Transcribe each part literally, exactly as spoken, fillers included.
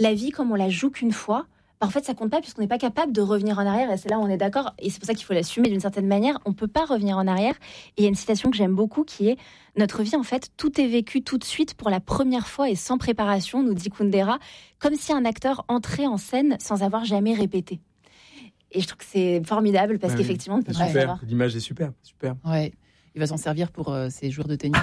la vie, comme on la joue qu'une fois, bah, en fait, ça compte pas puisqu'on n'est pas capable de revenir en arrière. Et c'est là où on est d'accord. Et c'est pour ça qu'il faut l'assumer d'une certaine manière. On peut pas revenir en arrière. Et il y a une citation que j'aime beaucoup qui est « Notre vie, en fait, tout est vécu tout de suite pour la première fois et sans préparation », nous dit Kundera, comme si un acteur entrait en scène sans avoir jamais répété. Et je trouve que c'est formidable parce bah qu'effectivement, oui, on peut pas super. savoir. L'image est super, super. Ouais. Il va s'en servir pour euh, ses joueurs de tennis.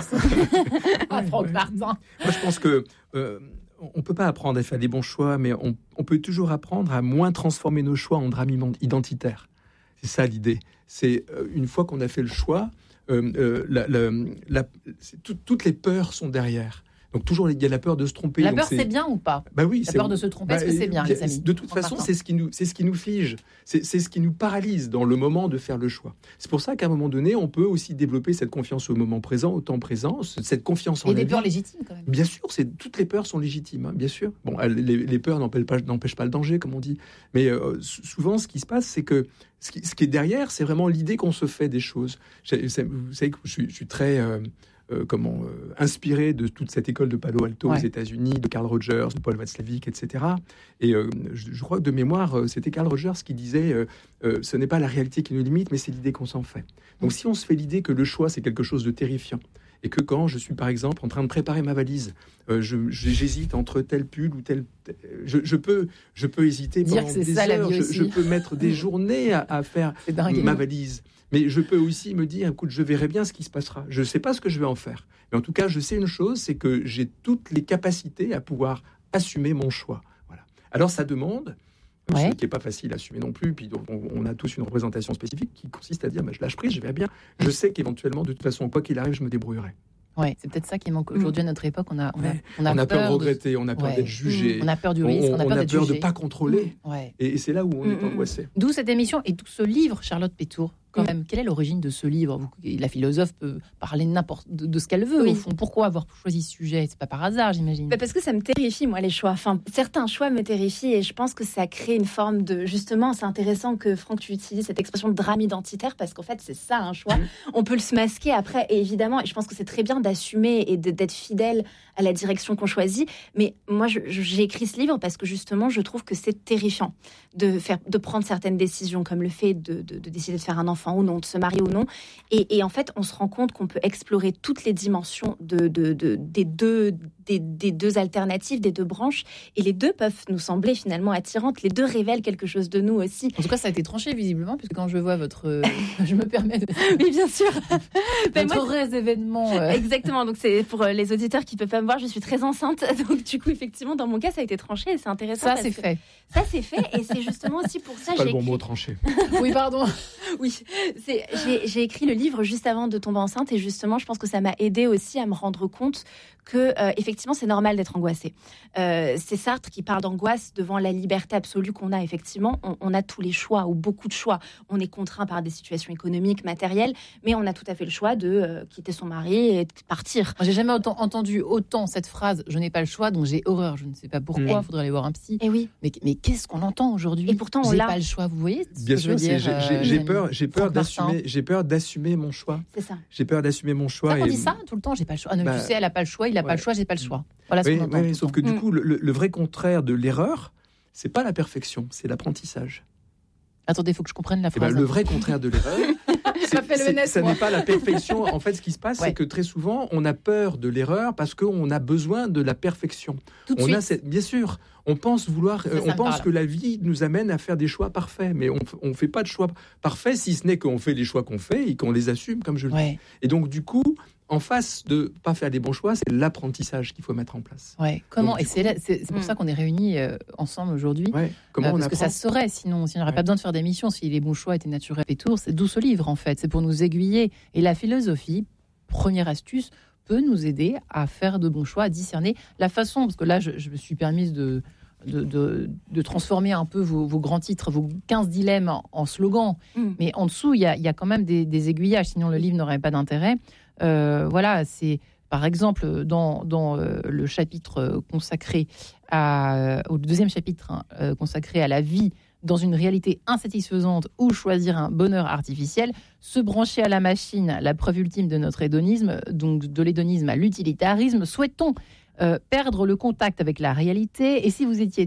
Ah, Franck ouais. Martin. Moi, je pense que euh, on peut pas apprendre à faire des bons choix, mais on, on peut toujours apprendre à moins transformer nos choix en drame identitaire. C'est ça l'idée. C'est euh, une fois qu'on a fait le choix, euh, euh, la, la, la, tout, toutes les peurs sont derrière. Donc toujours il y a la peur de se tromper. La donc peur c'est... c'est bien ou pas? Bah oui, la c'est... peur de se tromper, bah, est-ce que c'est bien, les amis? De toute façon, c'est ce qui nous, c'est ce qui nous fige, c'est, c'est ce qui nous paralyse dans le moment de faire le choix. C'est pour ça qu'à un moment donné, on peut aussi développer cette confiance au moment présent, au temps présent, cette confiance en et la des vie. peurs légitimes quand même. Bien sûr, c'est toutes les peurs sont légitimes, hein, bien sûr. Bon, les, les peurs n'empêchent pas, n'empêchent pas le danger, comme on dit. Mais euh, souvent, ce qui se passe, c'est que ce qui, ce qui est derrière, c'est vraiment l'idée qu'on se fait des choses. Vous savez que je suis, je suis très euh, Euh, comment euh, inspiré de toute cette école de Palo Alto ouais. aux États-Unis, de Carl Rogers, de Paul Watzlawick, et cetera. Et euh, je, je crois que de mémoire, euh, c'était Carl Rogers qui disait euh, euh, ce n'est pas la réalité qui nous limite, mais c'est l'idée qu'on s'en fait. Donc, si on se fait l'idée que le choix c'est quelque chose de terrifiant, et que quand je suis par exemple en train de préparer ma valise, euh, je, j'hésite entre tel pull ou tel, tel je, je peux, je peux hésiter Dire pendant que c'est des ça, heures. la vie Je, aussi. je peux mettre des journées à, à faire ma valise. Mais je peux aussi me dire, écoute, je verrai bien ce qui se passera. Je ne sais pas ce que je vais en faire. Mais en tout cas, je sais une chose, c'est que j'ai toutes les capacités à pouvoir assumer mon choix. Voilà. Alors, ça demande, ouais. ce qui n'est pas facile à assumer non plus, puis on, on a tous une représentation spécifique qui consiste à dire, bah, je lâche prise, je verrai bien. Je sais qu'éventuellement, de toute façon, quoi qu'il arrive, je me débrouillerai. Ouais, c'est peut-être ça qui manque aujourd'hui à notre époque. On a, on a, on a, on a peur, peur de regretter, on a peur ouais. d'être jugé. On a peur du risque, on, on a peur, on a d'être peur jugé. de ne pas contrôler. Ouais. Et, et c'est là où on mmh. est angoissé. D'où cette émission et d'où ce livre, Charlotte Pétour. Quand mmh. même, quelle est l'origine de ce livre? La philosophe peut parler n'importe de, de ce qu'elle veut. Oui. Au fond, pourquoi avoir choisi ce sujet? C'est pas par hasard, j'imagine. Bah parce que ça me terrifie, moi, les choix. Enfin, certains choix me terrifient et je pense que ça crée une forme de. Justement, c'est intéressant que Franck, tu utilises cette expression de drame identitaire parce qu'en fait, c'est ça un choix. Mmh. On peut le se masquer après, et évidemment, et je pense que c'est très bien d'assumer et de, d'être fidèle à la direction qu'on choisit. Mais moi, je, je, j'ai écrit ce livre parce que justement, je trouve que c'est terrifiant de faire, de prendre certaines décisions, comme le fait de, de, de décider de faire un enfant ou non, de se marier ou non. Et, et en fait, on se rend compte qu'on peut explorer toutes les dimensions de, de, de, des, deux, des, des deux alternatives, des deux branches. Et les deux peuvent nous sembler finalement attirantes. Les deux révèlent quelque chose de nous aussi. En tout cas, ça a été tranché visiblement, puisque quand je vois votre... je me permets de... Oui, bien sûr. Votre vrai événement. Euh... Exactement. Donc, c'est pour les auditeurs qui ne peuvent pas me voir, je suis très enceinte. Donc, du coup, effectivement, dans mon cas, ça a été tranché et c'est intéressant. Ça, c'est fait. Ça, c'est fait. Et c'est justement aussi pour ça... Pas j'ai le bon écrit... mot, tranché. Oui, pardon. Oui, c'est, j'ai, j'ai écrit le livre juste avant de tomber enceinte et justement, je pense que ça m'a aidé aussi à me rendre compte que euh, effectivement, c'est normal d'être angoissé. Euh, c'est Sartre qui parle d'angoisse devant la liberté absolue qu'on a. Effectivement, on, on a tous les choix ou beaucoup de choix. On est contraint par des situations économiques, matérielles, mais on a tout à fait le choix de euh, quitter son mari et de partir. Moi, j'ai jamais autant, entendu autant cette phrase. Je n'ai pas le choix, donc j'ai horreur. Je ne sais pas pourquoi. Il mmh. faudrait aller voir un psy. Et oui. Mais, mais qu'est-ce qu'on entend aujourd'hui? Et pourtant, on j'ai l'a. pas le choix. Vous voyez ce Bien que sûr, je veux dire, j'ai, j'ai, j'ai peur. J'ai peur d'assumer. J'ai peur d'assumer mon choix. C'est ça. J'ai peur d'assumer mon choix. Ça, on et... dit ça tout le temps. J'ai pas le choix. Ah non, bah, tu sais, elle a pas le choix. Il a ouais. pas le choix. J'ai pas le choix. Voilà ce oui, qu'on entend. Oui, sauf que du mmh. coup, le, le vrai contraire de l'erreur, c'est pas la perfection, c'est l'apprentissage. Attendez, il faut que je comprenne la phrase. Ben, le vrai contraire de l'erreur, c'est, fait le c'est, N S, ça moi. n'est pas la perfection. En fait, ce qui se passe, ouais. c'est que très souvent, on a peur de l'erreur parce qu'on a besoin de la perfection. Tout de on suite. a cette, bien sûr, on pense vouloir, ça, euh, ça on pense parle. que la vie nous amène à faire des choix parfaits, mais on ne fait pas de choix parfaits, si ce n'est qu'on fait les choix qu'on fait et qu'on les assume, comme je le ouais. dis. Et donc, du coup, en face de pas faire des bons choix, c'est l'apprentissage qu'il faut mettre en place. Ouais. Comment donc, Et c'est, là, c'est, c'est pour mmh. ça qu'on est réunis euh, ensemble aujourd'hui. Ouais. Comment euh, on parce apprend que ça se saurait, sinon, sinon on n'aurait ouais. pas besoin de faire d'émissions si les bons choix étaient naturels et tout. C'est d'où ce livre en fait. C'est pour nous aiguiller. Et la philosophie, première astuce, peut nous aider à faire de bons choix, à discerner la façon. Parce que là, je, je me suis permise de De, de, de transformer un peu vos, vos grands titres, vos quinze dilemmes en, en slogans. Mm. Mais en dessous, il y a, y a quand même des, des aiguillages, sinon le livre n'aurait pas d'intérêt. Euh, voilà, c'est par exemple dans, dans euh, le chapitre consacré à, au deuxième chapitre hein, euh, consacré à la vie dans une réalité insatisfaisante ou choisir un bonheur artificiel, se brancher à la machine, la preuve ultime de notre hédonisme, donc de l'hédonisme à l'utilitarisme, souhaitons Euh, perdre le contact avec la réalité. Et si vous étiez